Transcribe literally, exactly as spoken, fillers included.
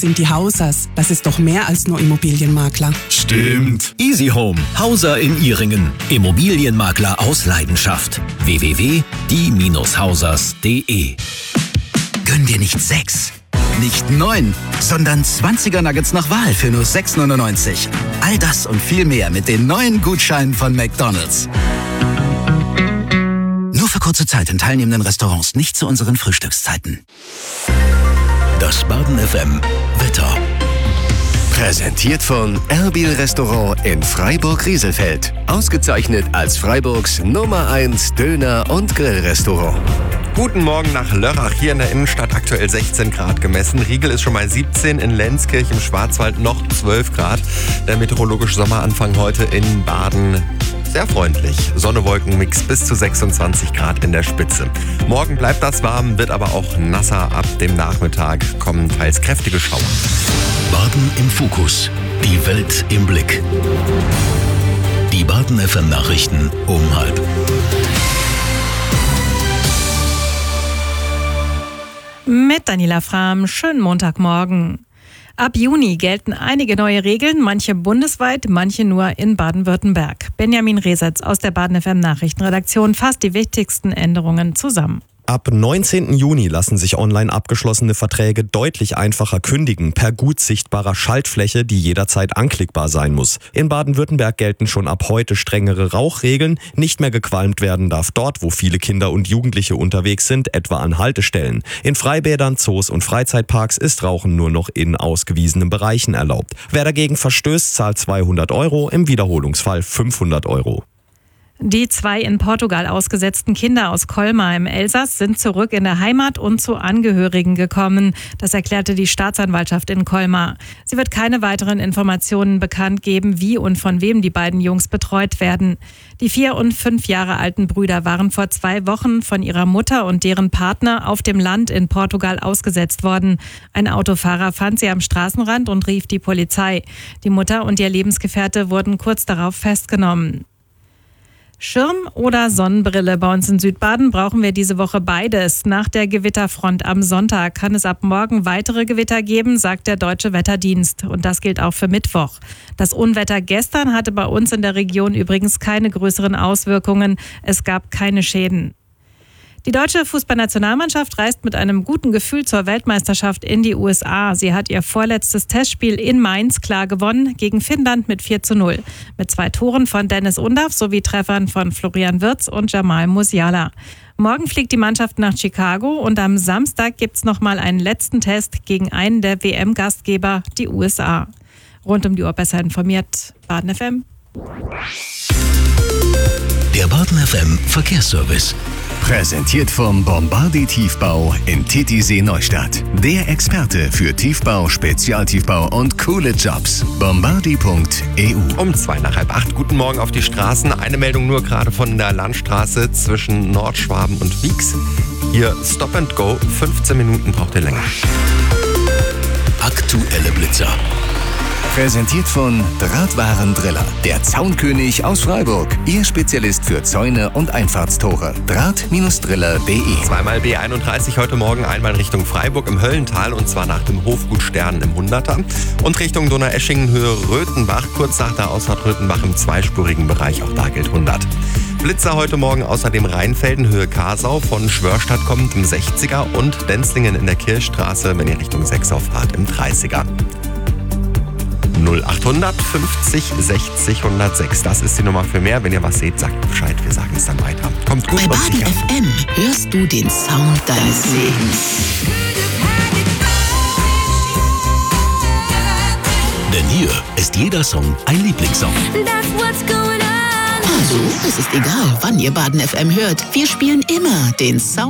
sind die Hausers. Das ist doch mehr als nur Immobilienmakler. Stimmt. Easy Home. Hauser in Ihringen. Immobilienmakler aus Leidenschaft. w w w punkt die Bindestrich hausers punkt d e. Gönn dir nicht sechs, nicht neun, sondern zwanziger Nuggets nach Wahl für nur sechs neunundneunzig. All das und viel mehr mit den neuen Gutscheinen von McDonald's. Nur für kurze Zeit in teilnehmenden Restaurants, nicht zu unseren Frühstückszeiten. Das Baden F M Wetter. Präsentiert von Erbil Restaurant in Freiburg-Rieselfeld. Ausgezeichnet als Freiburgs Nummer eins Döner- und Grillrestaurant. Guten Morgen nach Lörrach, hier in der Innenstadt aktuell sechzehn Grad gemessen. Riegel ist schon mal siebzehn, in Lenzkirch im Schwarzwald noch zwölf Grad. Der meteorologische Sommeranfang heute in Baden sehr freundlich. Sonne-Wolken-Mix bis zu sechsundzwanzig Grad in der Spitze. Morgen bleibt das warm, wird aber auch nasser. Ab dem Nachmittag kommen teils kräftige Schauer. Baden im Fokus. Die Welt im Blick. Die Baden F M Nachrichten um halb. Mit Daniela Frahm, schönen Montagmorgen. Ab Juni gelten einige neue Regeln, manche bundesweit, manche nur in Baden-Württemberg. Benjamin Resetz aus der Baden F M Nachrichtenredaktion fasst die wichtigsten Änderungen zusammen. Ab neunzehnten Juni lassen sich online abgeschlossene Verträge deutlich einfacher kündigen, per gut sichtbarer Schaltfläche, die jederzeit anklickbar sein muss. In Baden-Württemberg gelten schon ab heute strengere Rauchregeln. Nicht mehr gequalmt werden darf dort, wo viele Kinder und Jugendliche unterwegs sind, etwa an Haltestellen. In Freibädern, Zoos und Freizeitparks ist Rauchen nur noch in ausgewiesenen Bereichen erlaubt. Wer dagegen verstößt, zahlt zweihundert Euro, im Wiederholungsfall fünfhundert Euro. Die zwei in Portugal ausgesetzten Kinder aus Colmar im Elsass sind zurück in der Heimat und zu Angehörigen gekommen. Das erklärte die Staatsanwaltschaft in Colmar. Sie wird keine weiteren Informationen bekannt geben, wie und von wem die beiden Jungs betreut werden. Die vier und fünf Jahre alten Brüder waren vor zwei Wochen von ihrer Mutter und deren Partner auf dem Land in Portugal ausgesetzt worden. Ein Autofahrer fand sie am Straßenrand und rief die Polizei. Die Mutter und ihr Lebensgefährte wurden kurz darauf festgenommen. Schirm oder Sonnenbrille? Bei uns in Südbaden brauchen wir diese Woche beides. Nach der Gewitterfront am Sonntag kann es ab morgen weitere Gewitter geben, sagt der Deutsche Wetterdienst. Und das gilt auch für Mittwoch. Das Unwetter gestern hatte bei uns in der Region übrigens keine größeren Auswirkungen. Es gab keine Schäden. Die deutsche Fußballnationalmannschaft reist mit einem guten Gefühl zur Weltmeisterschaft in die U S A. Sie hat ihr vorletztes Testspiel in Mainz klar gewonnen, gegen Finnland mit vier zu null. Mit zwei Toren von Dennis Undaff sowie Treffern von Florian Wirtz und Jamal Musiala. Morgen fliegt die Mannschaft nach Chicago und am Samstag gibt's nochmal einen letzten Test gegen einen der W M-Gastgeber, die U S A. Rund um die Uhr besser informiert, Baden F M. Der Baden F M Verkehrsservice. Präsentiert vom Bombardi Tiefbau in Titisee Neustadt. Der Experte für Tiefbau, Spezialtiefbau und coole Jobs. Bombardi punkt e u. Um zwei nach halb acht. Guten Morgen auf die Straßen. Eine Meldung nur gerade von der Landstraße zwischen Nordschwaben und Wieks. Hier Stop and Go. fünfzehn Minuten braucht ihr länger. Aktuelle Blitzer. Präsentiert von Drahtwarendriller, der Zaunkönig aus Freiburg. Ihr Spezialist für Zäune und Einfahrtstore. Draht Driller punkt de. Zweimal B einunddreißig heute Morgen, einmal Richtung Freiburg im Höllental und zwar nach dem Hofgut Stern im Hunderter und Richtung Donaueschingen Höhe Röthenbach, kurz nach der Ausfahrt Röthenbach im zweispurigen Bereich, auch da gilt hundert. Blitzer heute Morgen außerdem Rheinfelden Höhe Karsau, von Schwörstadt kommend im sechziger und Denzlingen in der Kirchstraße, wenn ihr Richtung Sechsau fahrt, im dreißiger. null achthundert fünfzig sechzig hundertsechs. Das ist die Nummer für mehr. Wenn ihr was seht, sagt Bescheid. Wir sagen es dann weiter. Kommt gut Bei und Baden sicher. F M hörst du den Sound deines Lebens. Denn hier ist jeder Song ein Lieblingssong. Also, es ist egal, wann ihr Baden F M hört. Wir spielen immer den Sound